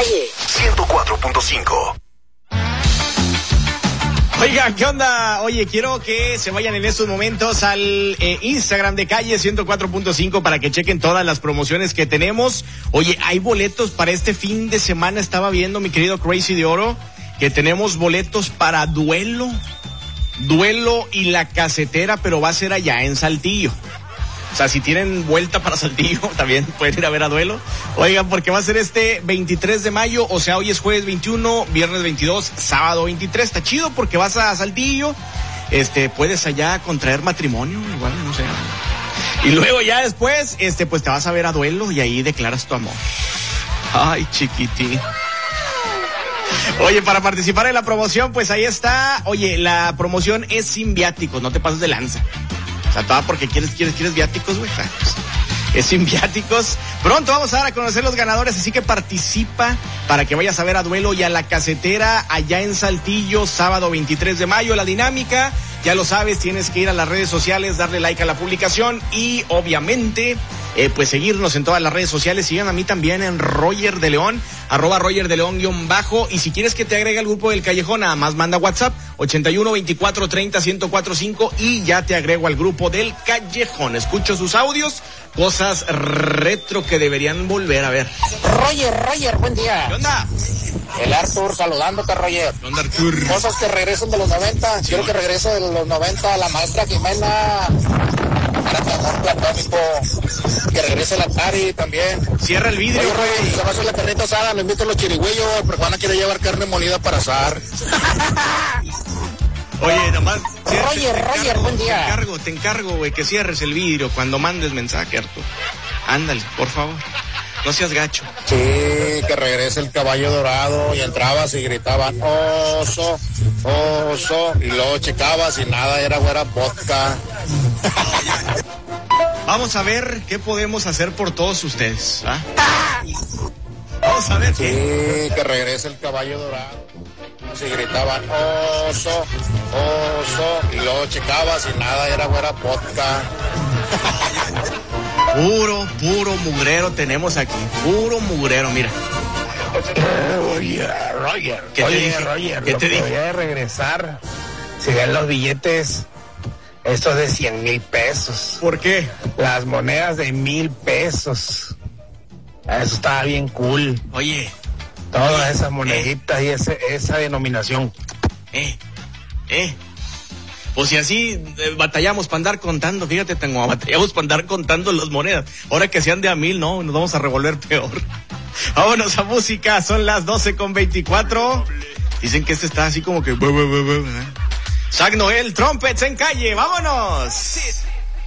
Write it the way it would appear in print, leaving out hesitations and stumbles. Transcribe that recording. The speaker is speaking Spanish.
Calle 104.5. Oigan, ¿qué onda? Oye, quiero que se vayan en estos momentos al Instagram de Calle 104.5 para que chequen todas las promociones que tenemos. Oye, hay boletos para este fin de semana. Estaba viendo, mi querido Crazy de Oro, que tenemos boletos para Duelo y La Casetera, pero va a ser allá en Saltillo. O sea, si tienen vuelta para Saltillo, también pueden ir a ver a Duelo. Oigan, porque va a ser este 23 de mayo, o sea, hoy es jueves 21, viernes 22, sábado 23. Está chido porque vas a Saltillo, puedes allá contraer matrimonio, igual, no sé. Y luego ya después, pues te vas a ver a Duelo y ahí declaras tu amor. Ay, chiquitín. Oye, para participar en la promoción, pues ahí está. Oye, la promoción es sin viáticos, no te pases de lanza. O sea, todo porque quieres viáticos, güey. Es sin viáticos. Pronto vamos a dar a conocer los ganadores, así que participa para que vayas a ver a Duelo y a La Casetera allá en Saltillo, sábado 23 de mayo. La dinámica, ya lo sabes, tienes que ir a las redes sociales, darle like a la publicación y obviamente pues seguirnos en todas las redes sociales. Sigan a mí también en Roger de León, @RogerDeLeón_. Y si quieres que te agregue al grupo del Callejón, nada más manda WhatsApp 81 24 30 1045 y ya te agrego al grupo del Callejón. Escucho sus audios, cosas retro que deberían volver a ver. Roger, buen día. ¿Qué onda? El Artur saludándote, Roger. ¿Qué onda, Artur? Cosas que regresan de los 90. Sí, quiero que regrese de los 90 la maestra Jimena. Para mi amor platónico. Que regrese la Atari también. Cierra el vidrio, Oye, güey. se va a hacer la carnita asada, lo invito a los chirigüillos, porque van a querer llevar carne molida para asar. Oye, nomás. Roger, buen día. Te encargo, güey, que cierres el vidrio cuando mandes mensaje, Artur. Ándale, por favor. No seas gacho. Sí, que regrese el caballo dorado y entrabas y gritaban, oso, y luego checabas y nada, era güera vodka. Vamos a ver qué podemos hacer por todos ustedes, ¿ah? Vamos a ver. Sí, que regrese el caballo dorado. Y gritaban, oso, y luego checabas y nada, era güera vodka. Puro mugrero tenemos aquí. Puro mugrero, mira. Roger. ¿Qué te dije? Roger, ¿Qué te dije? voy a regresar. Si ven los billetes, estos de 100,000 pesos. ¿Por qué? Las monedas de 1,000 pesos. Eso estaba bien cool. Oye. Todas esas moneditas y esa denominación. Pues si así batallamos para andar contando, fíjate, batallamos para andar contando las monedas. Ahora que sean de a 1,000, no, nos vamos a revolver peor. Vámonos a música, son las 12:24. Dicen que está así como que... Zach Noel, Trumpets en Calle, vámonos.